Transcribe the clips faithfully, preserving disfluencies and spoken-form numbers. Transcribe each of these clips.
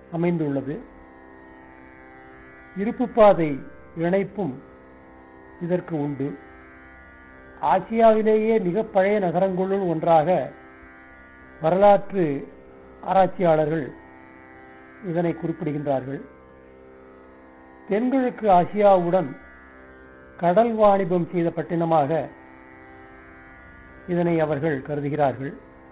அமைந்துள்ளது. இருப்பு பாதை இணைப்பும் இதற்கு உண்டு. ஆசியாவிலேயே மிக பழைய நகரங்களுள் ஒன்றாக வரலாற்று ஆராய்ச்சியாளர்கள் இதனை குறிப்பிடுகின்றார்கள். தென்கிழக்கு ஆசியாவுடன் கடல் வாணிபம் செய்த பட்டினமாக இதனை அவர்கள் கருதுகிறார்கள்.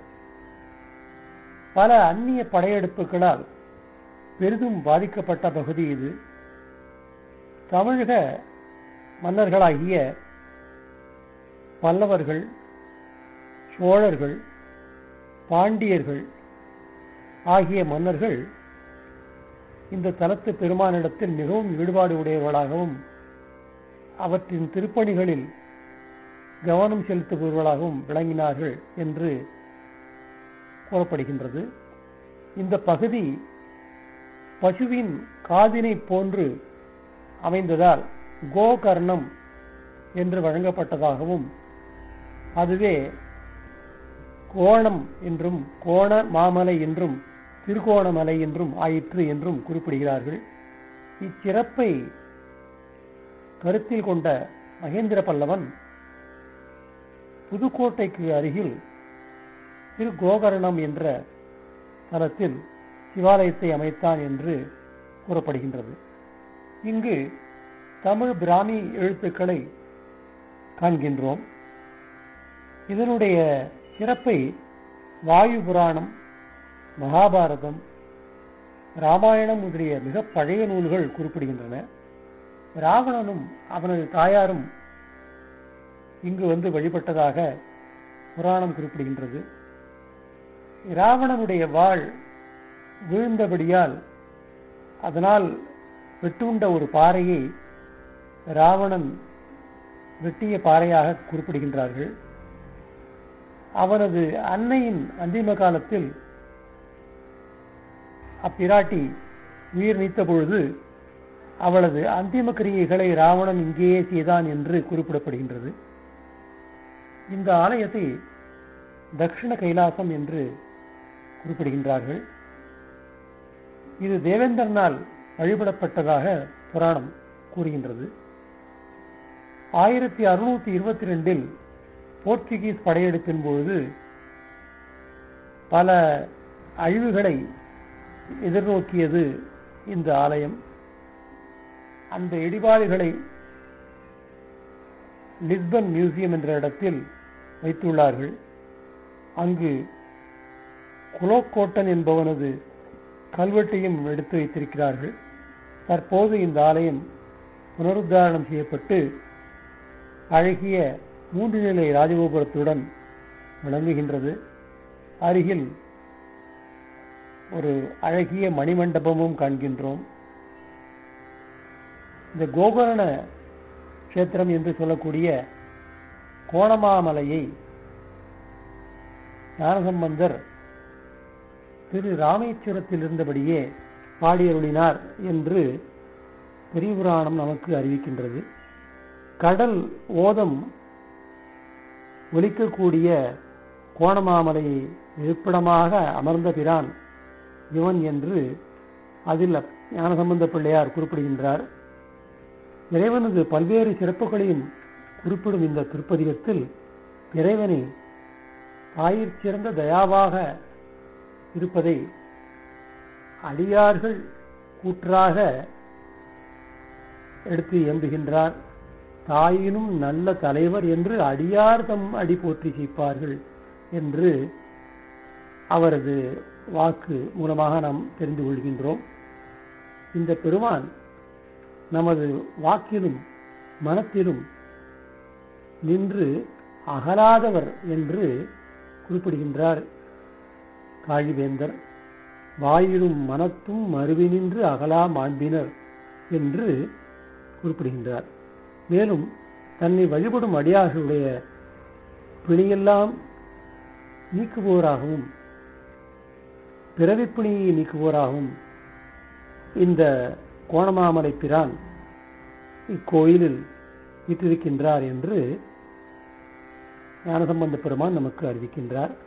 பல அந்நிய படையெடுப்புகளால் பெரிதும் பாதிக்கப்பட்ட பகுதி இது. தமிழக மன்னர்களாகிய பல்லவர்கள், சோழர்கள், பாண்டியர்கள் ஆகிய மன்னர்கள் இந்த தலத்து பெருமானிடத்தில் மிகவும் ஈடுபாடு உடையவர்களாகவும் அவற்றின் திருப்பணிகளில் கவனம் செலுத்துபவர்களாகவும் விளங்கினார்கள் என்று கூறப்படுகின்றது. இந்த பகுதி பசுவின் காதினை போன்று அமைந்ததால் கோகர்ணம் என்று வழங்கப்பட்டதாகவும், அதுவே கோணம் என்றும் கோண மாமலை என்றும் திருகோணமலை என்றும் ஆயிற்று என்றும் குறிப்பிடுகிறார்கள். இச்சிறப்பை கருத்தில் கொண்ட மகேந்திர பல்லவன் புதுக்கோட்டைக்கு அருகில் திரு கோகர்ணம் என்ற தலத்தில் சிவாலயத்தை அமைத்தான் என்று கூறப்படுகின்றது. இங்கு தமிழ் பிராமி எழுத்துக்களை காண்கின்றோம். இதனுடைய சிறப்பை வாயு புராணம், மகாபாரதம், ராமாயணம் முதலிய மிக பழைய நூல்கள் குறிப்பிடுகின்றன. ராவணனும் அவனது தாயாரும் இங்கு வந்து வழிபட்டதாக புராணம் குறிப்பிடுகின்றது. ராவணனுடைய வாள் வீழ்ந்தபடியால் அதனால் வெட்டுண்ட ஒரு பாறையை ராவணன் வெட்டிய பாறையாக குறிப்பிடுகின்றார்கள். அவனது அன்னையின் அந்திம காலத்தில் அப்பிராட்டி உயிர் நீத்த பொழுது அவளது அந்திம கிரியைகளை ராவணன் இங்கேயே செய்தான் என்று குறிப்பிடப்படுகின்றது. இந்த ஆலயத்தை தக்ஷிண கைலாசம் என்று குறிப்பிடுகின்றார்கள். இது தேவேந்திரனால் வழிபடப்பட்டதாக புராணம் கூறுகின்றது. ஆயிரத்தி அறுநூத்தி இருபத்தி ரெண்டில் போர்ச்சுகீஸ் படையெடுப்பின் பொழுது பல அழிவுகளை எதிர்நோக்கியது இந்த ஆலயம். அந்த இடிபாடுகளை லிஸ்பன் மியூசியம் என்ற இடத்தில் வைத்துள்ளார்கள். அங்கு குலோக்கோட்டன் என்பவனது கல்வெட்டையும் எடுத்து வைத்திருக்கிறார்கள். தற்போது இந்த ஆலயம் புனருத்தாரணம் செய்யப்பட்டு அழகிய மூன்று நிலை ராஜகோபுரத்துடன் விளங்குகின்றது. அருகில் ஒரு அழகிய மணிமண்டபமும் காண்கின்றோம். இந்த கோகர்ண கஷேத்திரம் என்று சொல்லக்கூடிய கோணமாமலையை ஞானசம்பந்தர் திரு ராமேஸ்வரத்தில் இருந்தபடியே பாடியருளினார் என்று பெரிய புராணம் நமக்கு அறிவிக்கின்றது. கடல் ஓதம் ஒலிக்கக்கூடிய கோணமாமலையை இருப்பிடமாக அமர்ந்த பிரான் இவன் என்று அதில் ஞானசம்பந்த பிள்ளையார் குறிப்பிடுகின்றார். இறைவனது பல்வேறு சிறப்புகளையும் குறிப்பிடும் இந்த திருப்பதிகத்தில் இறைவனை தாயிற் சிறந்த தயாவாக இருப்பதை அடியார்கள் கூற்றாக எடுத்து இயம்புகின்றார். தாயினும் நல்ல தலைவர் என்று அடியார் தம் அடி போற்றி செய்ப்பார்கள் என்று அவரது வாக்கு மூலமாக நாம் தெரிந்து கொள்கின்றோம். இந்த பெருமான் நமது வாக்கிலும் மனத்திலும் நின்று அகலாதவர் என்று குறிப்பிடுகின்றார் காழிவேந்தர். வாயிலும் மனத்தும் மருவி நின்று அகலா மாண்பினர் என்று குறிப்பிடுகின்றார். மேலும் தன்னை வழிபடும் அடியார்களுடைய பிணியெல்லாம் நீக்குவோராகவும் பிறவிப்பிணியை நீக்குவோராகவும் இந்த கோணமாமலை பிரான் இக்கோயிலில் வீற்றிருக்கின்றார் என்று ஞானசம்பந்த பெருமான் நமக்கு அறிவிக்கின்றார்.